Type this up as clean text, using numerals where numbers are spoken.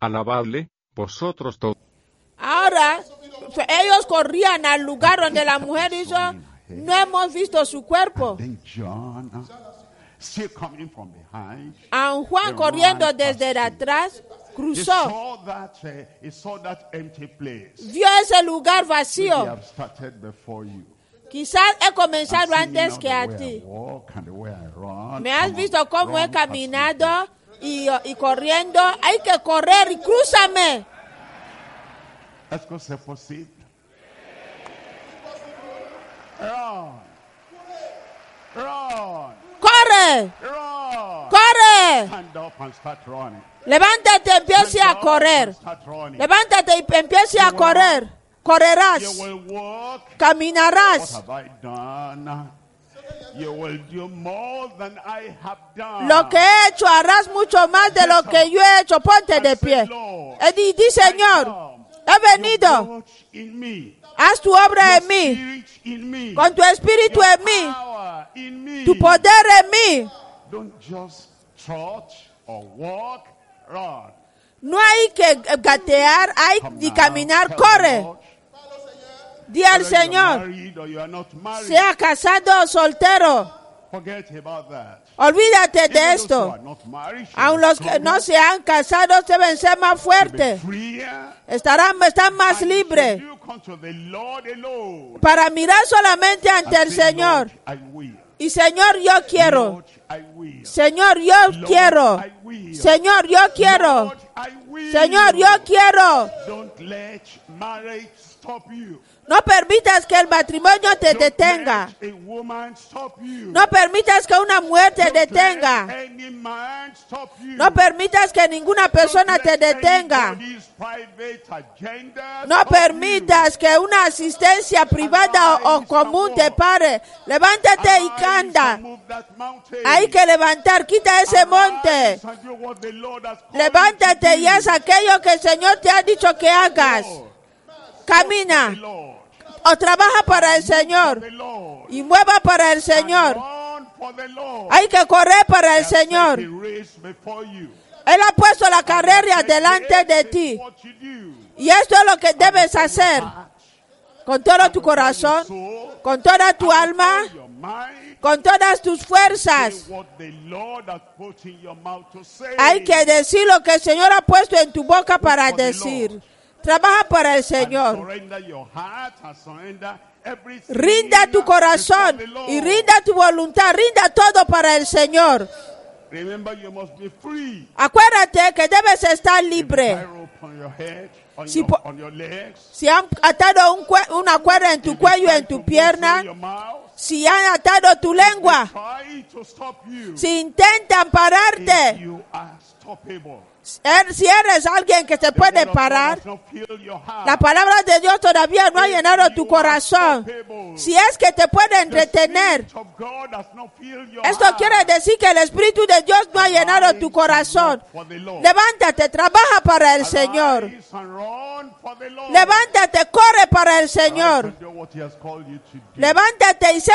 Alabadle, vosotros todos. Ahora, ellos corrían al lugar donde la mujer hizo, no hemos visto su cuerpo. Then John, still coming from behind, A Juan corriendo desde atrás, he cruzó, saw that empty place. vio ese lugar They vacío. have started before you. Quizás he comenzado I've seen antes now que the a way I ti. walk and the way I run. Me has Come on, visto cómo he run past me. caminado y corriendo. Hay que correr y crúzame. Let's go say possible. Run. Run. ¡Corre! Run. ¡Corre! Stand up and start running. Levántate, empiece a Stand up correr. and start running. Levántate y empiece a correr. Correrás, You will walk. What caminarás. have I done? You will do more than I have done. Lo que he hecho, harás mucho más de lo que yo he hecho. Ponte de pie. Di, Señor, he venido. Watch in me. Haz tu obra en mí, Spirit in me. con tu espíritu Your en mí, power in me. tu poder en mí. Don't just trot or walk, run. No hay que gatear, hay Come que now, caminar, tell corre. the Lord, Di al whether you're Señor, married or you are not married, sea casado o soltero, forget about that. olvídate Even de those who esto. are not married should Aun be los que no stronger, se han casado deben ser más should be fuertes. freer, Están más and libres should look unto the Lord alone. para mirar solamente ante And el say, Señor. Lord, I will. Y Señor, yo quiero. Lord, I will. Señor, yo Lord, quiero. I will. Señor, yo quiero. Lord, I will. Señor, yo quiero. Don't let marriage stop you. No permitas que el matrimonio te Don't detenga. let a woman stop you. No permitas que una mujer te Don't let detenga. any man stop you. No permitas que ninguna persona Don't te let detenga. anybody's private agenda No stop permitas que una asistencia privada o común te pare. Levántate y Arise anda. and move that mountain. Hay que levantar, quita ese monte. Arise and do what the Lord has called Levántate you y to haz aquello que el Señor te ha dicho que hagas. do. Camina The Lord. o trabaja para el Señor The Lord. y mueva para el Señor. Run for the Lord. Hay que correr para el He has set Señor. the race before you. Él ha puesto la carrera delante de ti. What you do. Y esto es lo que debes hacer con todo tu corazón, con toda tu alma, Your mind. con todas tus Say fuerzas. what the Lord has put in your mouth to say. Hay que decir lo que el Señor ha puesto en tu boca para decir. Trabaja para el And Señor. surrender your heart and surrender everything. Rinda tu corazón before the Lord. y rinda tu voluntad. Rinda todo para el Señor. Remember, you must be free. Acuérdate que debes estar libre. Tie rope on your head, on, Si your, po- on your legs. Si han atado una cuerda en tu cuello, en tu pierna, Your mouth. si han atado tu lengua, Try to stop you. si intentan If pararte, you are stoppable. si eres alguien que se The puede word of God parar, has not filled your heart. la palabra de Dios todavía no ha llenado tu corazón. Si es que te pueden The retener, Spirit of God has not filled your esto heart. quiere decir que el Espíritu de Dios no ha llenado tu corazón. For the Lord. Levántate, trabaja para el Señor. Arise and run for the Lord. Levántate, corre para el Señor. And do what He has called you to do. Levántate y sé